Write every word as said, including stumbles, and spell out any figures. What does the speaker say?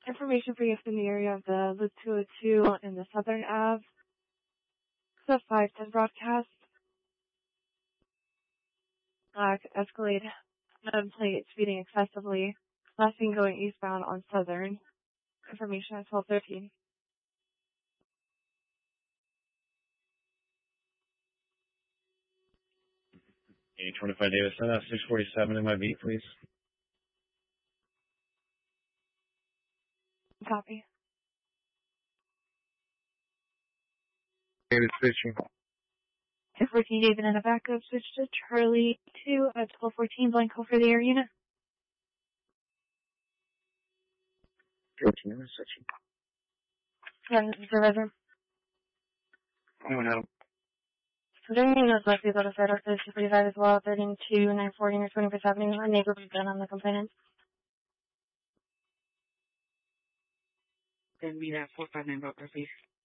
Information for you in the area of the Loop two oh two and the Southern Ave. Sub five ten broadcast. Black Escalade nine plate speeding excessively. Last seen going eastbound on Southern. Information at twelve thirteen. eight twenty-five Davis, send out six forty-seven in my beat, please. Copy. David switching. ten fourteen David and a backup switch to Charlie two at twelve fourteen Blanco for the air unit. fourteen, switching. Yeah, this is the reserve. No, no. So during those left, we go to Federal two forty-five as well, thirty-two nine forty or twenty-four seventy. Our neighbor was done on the complainant. Then we have four five nine vote, please.